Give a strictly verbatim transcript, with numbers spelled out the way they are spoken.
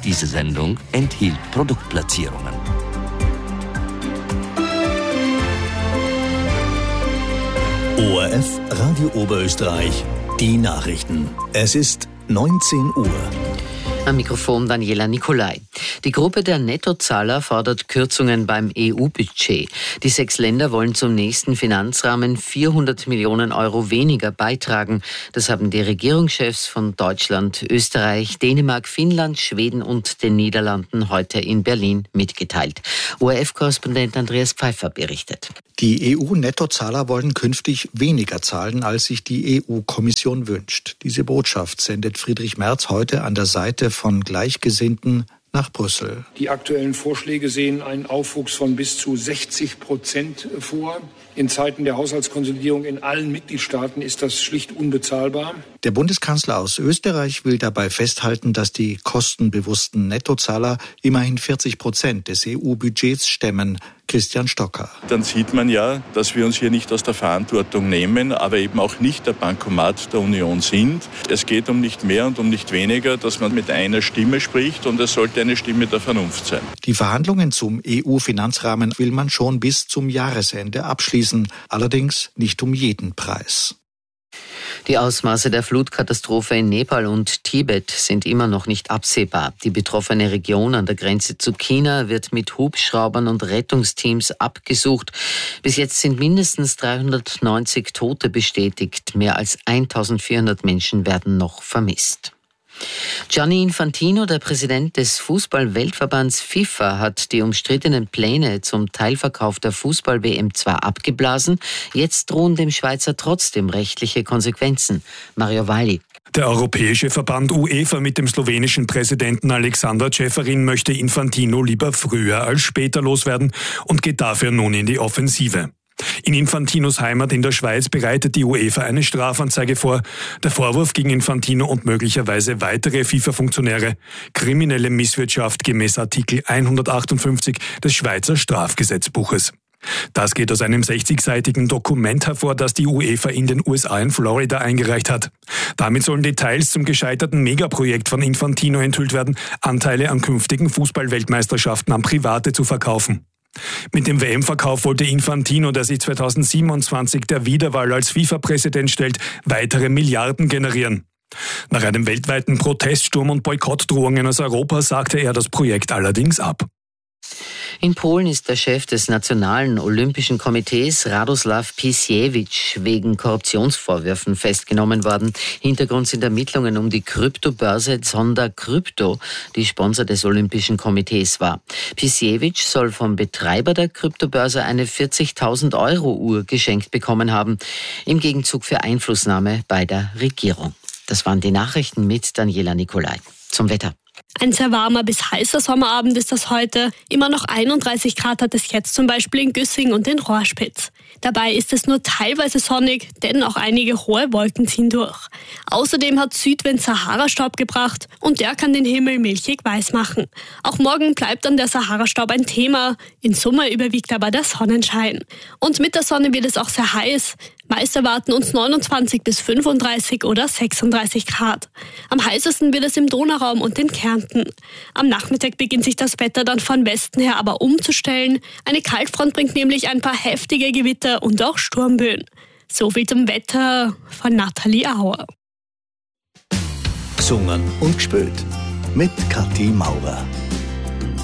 Diese Sendung enthielt Produktplatzierungen. O R F Radio Oberösterreich, die Nachrichten. Es ist neunzehn Uhr. Am Mikrofon Daniela Nicolai. Die Gruppe der Nettozahler fordert Kürzungen beim E U-Budget. Die sechs Länder wollen zum nächsten Finanzrahmen vierhundert Millionen Euro weniger beitragen. Das haben die Regierungschefs von Deutschland, Österreich, Dänemark, Finnland, Schweden und den Niederlanden heute in Berlin mitgeteilt. O R F-Korrespondent Andreas Pfeiffer berichtet. Die E U-Nettozahler wollen künftig weniger zahlen, als sich die E U-Kommission wünscht. Diese Botschaft sendet Friedrich Merz heute an der Seite von Gleichgesinnten nach Brüssel. Die aktuellen Vorschläge sehen einen Aufwuchs von bis zu sechzig Prozent vor. In Zeiten der Haushaltskonsolidierung in allen Mitgliedstaaten ist das schlicht unbezahlbar. Der Bundeskanzler aus Österreich will dabei festhalten, dass die kostenbewussten Nettozahler immerhin vierzig Prozent des E U-Budgets stemmen. Christian Stocker. Dann sieht man ja, dass wir uns hier nicht aus der Verantwortung nehmen, aber eben auch nicht der Bankomat der Union sind. Es geht um nicht mehr und um nicht weniger, dass man mit einer Stimme spricht, und es sollte eine Stimme der Vernunft sein. Die Verhandlungen zum E U-Finanzrahmen will man schon bis zum Jahresende abschließen, allerdings nicht um jeden Preis. Die Ausmaße der Flutkatastrophe in Nepal und Tibet sind immer noch nicht absehbar. Die betroffene Region an der Grenze zu China wird mit Hubschraubern und Rettungsteams abgesucht. Bis jetzt sind mindestens dreihundertneunzig Tote bestätigt. Mehr als eintausendvierhundert Menschen werden noch vermisst. Gianni Infantino, der Präsident des Fußball-Weltverbands FIFA, hat die umstrittenen Pläne zum Teilverkauf der Fußball-W M zwar abgeblasen, jetzt drohen dem Schweizer trotzdem rechtliche Konsequenzen. Mario Valli. Der europäische Verband UEFA mit dem slowenischen Präsidenten Alexander Čeferin möchte Infantino lieber früher als später loswerden und geht dafür nun in die Offensive. In Infantinos Heimat in der Schweiz bereitet die UEFA eine Strafanzeige vor. Der Vorwurf gegen Infantino und möglicherweise weitere FIFA-Funktionäre: kriminelle Misswirtschaft gemäß Artikel hundertachtundfünfzig des Schweizer Strafgesetzbuches. Das geht aus einem sechzigseitigen Dokument hervor, das die UEFA in den U S A in Florida eingereicht hat. Damit sollen Details zum gescheiterten Megaprojekt von Infantino enthüllt werden, Anteile an künftigen Fußball-Weltmeisterschaften an Private zu verkaufen. Mit dem W M-Verkauf wollte Infantino, der sich zweitausendsiebenundzwanzig der Wiederwahl als FIFA-Präsident stellt, weitere Milliarden generieren. Nach einem weltweiten Proteststurm und Boykottdrohungen aus Europa sagte er das Projekt allerdings ab. In Polen ist der Chef des Nationalen Olympischen Komitees, Radoslaw Pisiewicz, wegen Korruptionsvorwürfen festgenommen worden. Hintergrund sind Ermittlungen um die Kryptobörse Zonda Krypto, die Sponsor des Olympischen Komitees war. Pisiewicz soll vom Betreiber der Kryptobörse eine vierzigtausend Euro Uhr geschenkt bekommen haben, im Gegenzug für Einflussnahme bei der Regierung. Das waren die Nachrichten mit Daniela Nicolai. Zum Wetter. Ein sehr warmer bis heißer Sommerabend ist das heute. Immer noch einunddreißig Grad hat es jetzt zum Beispiel in Güssing und in Rohrspitz. Dabei ist es nur teilweise sonnig, denn auch einige hohe Wolken ziehen durch. Außerdem hat Südwind Sahara-Staub gebracht und der kann den Himmel milchig weiß machen. Auch morgen bleibt dann der Sahara-Staub ein Thema. In Summe überwiegt aber der Sonnenschein. Und mit der Sonne wird es auch sehr heiß. Meist erwarten uns neunundzwanzig bis fünfunddreißig oder sechsunddreißig Grad. Am heißesten wird es im Donauraum und in Kärnten. Am Nachmittag beginnt sich das Wetter dann von Westen her aber umzustellen. Eine Kaltfront bringt nämlich ein paar heftige Gewitter und auch Sturmböen. So viel zum Wetter von Nathalie Auer. Gesungen und gespielt mit Kathi Maurer.